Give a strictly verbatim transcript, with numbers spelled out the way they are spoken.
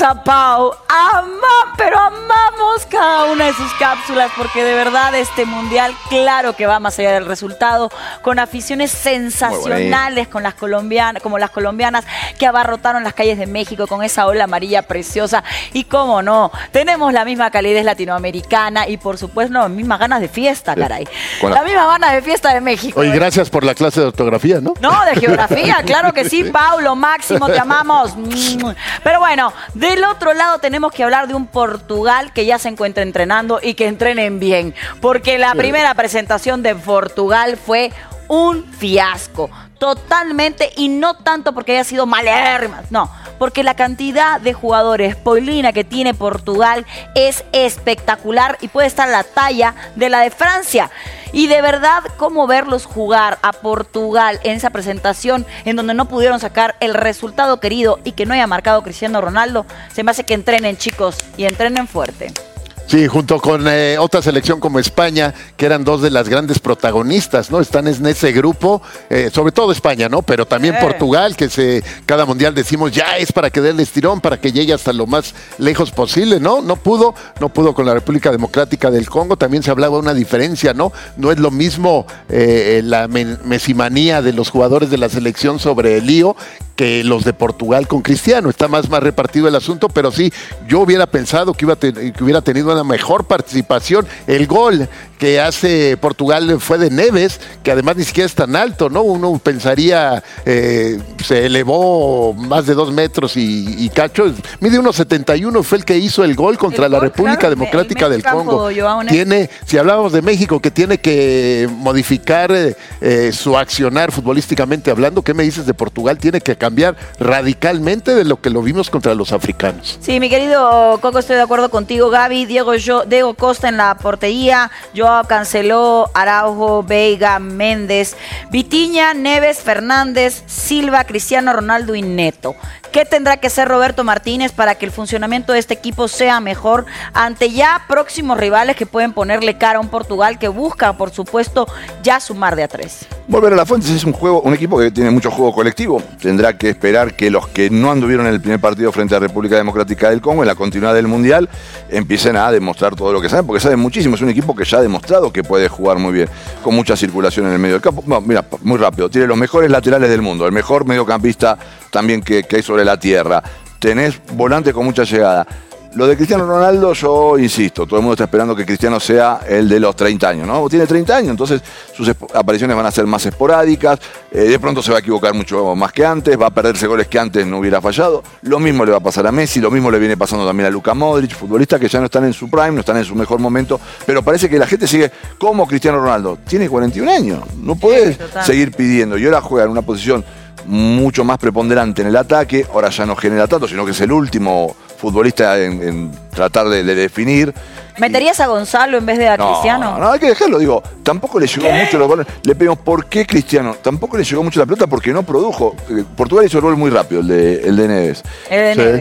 a Pau. Amamos, pero amamos cada una de sus cápsulas porque de verdad este mundial, claro que va más allá del resultado, con aficiones sensacionales con las colombianas, como las colombianas que abarrotaron las calles de México con esa ola amarilla preciosa. Y cómo no, tenemos la misma calidez latinoamericana y por supuesto las mismas ganas de fiesta, caray. La... la misma ganas de fiesta de México. Oye, gracias por la clase de ortografía, ¿no? No, de geografía, claro que sí, Paulo, máximo, te amamos. Pero bueno, del otro lado tenemos que hablar de un Portugal que ya se encuentra entrenando y que entrenen bien, porque la primera presentación de Portugal fue un fiasco, totalmente, y no tanto porque haya sido malérrima, no, porque la cantidad de jugadores, Paulina, que tiene Portugal es espectacular y puede estar a la talla de la de Francia. Y de verdad, cómo verlos jugar a Portugal en esa presentación en donde no pudieron sacar el resultado querido y que no haya marcado Cristiano Ronaldo, se me hace que entrenen, chicos, y entrenen fuerte. Sí, junto con eh, otra selección como España, que eran dos de las grandes protagonistas, ¿no? Están en ese grupo, eh, sobre todo España, ¿no? Pero también eh. Portugal, que se, cada mundial decimos ya es para que dé el estirón, para que llegue hasta lo más lejos posible, ¿no? No pudo, no pudo con la República Democrática del Congo, también se hablaba de una diferencia, ¿no? No es lo mismo eh, la mesimanía de los jugadores de la selección sobre el lío que los de Portugal con Cristiano. Está más, más repartido el asunto, pero sí, yo hubiera pensado que, iba te, que hubiera tenido una mejor participación. El gol que hace Portugal fue de Neves, que además ni siquiera es tan alto, ¿no? Uno pensaría, eh, se elevó más de dos metros y, y cacho. Mide uno setenta y uno, fue el que hizo el gol contra el la gol, República claro, Democrática el del Congo. Tiene, si hablábamos de México, que tiene que modificar eh, su accionar futbolísticamente hablando, ¿qué me dices de Portugal? Tiene que cambiar radicalmente de lo que lo vimos contra los africanos. Sí, mi querido Coco, estoy de acuerdo contigo. Gaby, Diego, yo, Diego Costa en la portería, Joao Canceló, Araujo, Veiga, Méndez, Vitinha, Neves, Fernández, Silva, Cristiano Ronaldo y Neto. ¿Qué tendrá que hacer Roberto Martínez para que el funcionamiento de este equipo sea mejor ante ya próximos rivales que pueden ponerle cara a un Portugal que busca, por supuesto, ya sumar de a tres? Volver a la Fuentes es un juego, un equipo que tiene mucho juego colectivo. Tendrá que esperar que los que no anduvieron en el primer partido frente a la República Democrática del Congo, en la continuidad del Mundial, empiecen a demostrar todo lo que saben, porque saben muchísimo. Es un equipo que ya ha demostrado que puede jugar muy bien, con mucha circulación en el medio del campo. No, mira, muy rápido, tiene los mejores laterales del mundo, el mejor mediocampista también que, que hay sobre la tierra. Tenés volantes con mucha llegada. Lo de Cristiano Ronaldo, yo insisto, todo el mundo está esperando que Cristiano sea el de los treinta años, ¿no? Tiene treinta años, entonces sus apariciones van a ser más esporádicas, eh, de pronto se va a equivocar mucho más que antes, va a perderse goles que antes no hubiera fallado. Lo mismo le va a pasar a Messi, lo mismo le viene pasando también a Luka Modric, futbolistas que ya no están en su prime, no están en su mejor momento, pero parece que la gente sigue como Cristiano Ronaldo. Tiene cuarenta y un años, no puedes sí, seguir pidiendo, y ahora juega en una posición mucho más preponderante en el ataque, ahora ya no genera tanto, sino que es el último futbolista en, en tratar de, de definir. ¿Meterías a Gonzalo en vez de a no, Cristiano? No, hay que dejarlo, digo, tampoco le llegó ¿Qué? mucho los goles. Le pedimos, ¿por qué Cristiano? Tampoco le llegó mucho la pelota porque no produjo. Portugal hizo el gol muy rápido, el de, el de Neves. El de Neves. Sí.